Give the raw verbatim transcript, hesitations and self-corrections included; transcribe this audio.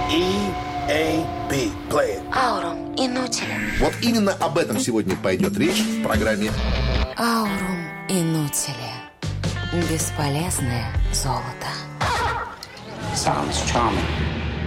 И эй би. Play it. Аурум инутиле. Вот именно об этом сегодня пойдет речь в программе Аурум инутиле. Бесполезное золото. Sounds charming.